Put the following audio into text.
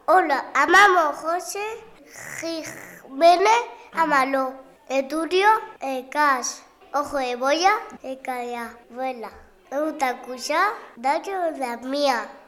Hola, amamos José Jiménez Amaló, Estudio, Cas, Ojo de Boya, Calla, Vuela. Me gusta escuchar Daño de la Mía.